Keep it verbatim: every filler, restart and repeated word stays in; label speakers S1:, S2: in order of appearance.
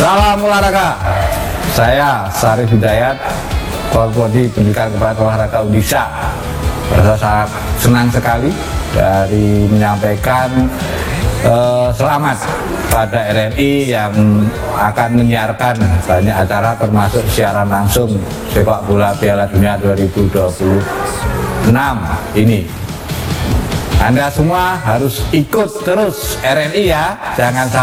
S1: Salam olahraga. Saya Syarif Hidayat, Prodi Pendidikan Kepala Olahraga Undisa. Merasa sangat senang sekali dari menyampaikan eh, selamat pada R N I yang akan menyiarkan banyak acara termasuk siaran langsung sepak bola Piala Dunia dua ribu dua puluh enam ini. Anda semua harus ikut terus R N I ya, jangan sampai